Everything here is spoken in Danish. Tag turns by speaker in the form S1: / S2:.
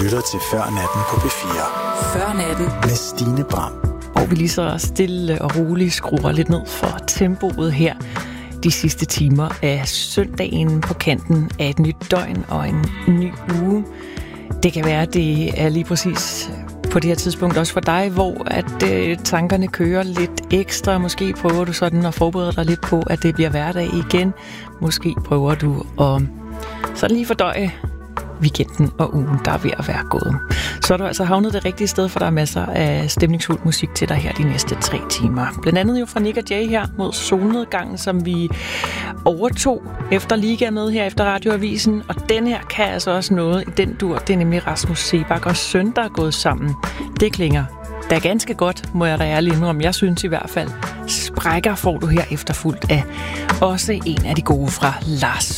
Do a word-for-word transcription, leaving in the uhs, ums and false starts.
S1: lytter til Før Natten på P fire.
S2: Før Natten
S1: med Stine Bram.
S2: Og vi lige så stille og roligt skruer lidt ned for tempoet her de sidste timer af søndagen på kanten af et nyt døgn og en ny uge. Det kan være, at det er lige præcis på det her tidspunkt også for dig, hvor at øh, tankerne kører lidt ekstra. Måske prøver du sådan at forberede dig lidt på, at det bliver hverdag igen. Måske prøver du at sådan lige fordøje weekenden og ugen, der er ved at være gået. Så er du altså havnet det rigtige sted, for der er masser af stemningsfuld musik til dig her de næste tre timer. Blandt andet jo fra Nick og Jay her mod solnedgangen, som vi overtog efter liga med her efter Radioavisen. Og den her kan altså også noget i den dur. Det er nemlig Rasmus Seebach og Søn, der er gået sammen. Det klinger da ganske godt, må jeg da ærligt indrømme. Jeg synes i hvert fald, sprækker får du her efterfulgt af også en af de gode fra Lars